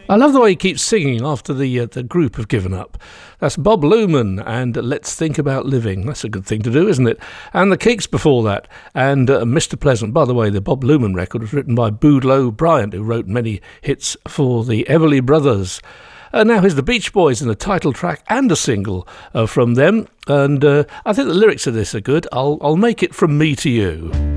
I love the way he keeps singing after the group have given up. That's Bob Luman and Let's Think About Living. That's a good thing to do, isn't it? And the Kinks before that. And Mr. Pleasant. By the way, the Bob Luman record was written by Boudleaux Bryant, who wrote many hits for the Everly Brothers. Now here's the Beach Boys in a title track and a single from them. And I think the lyrics of this are good. I'll make it from me to you.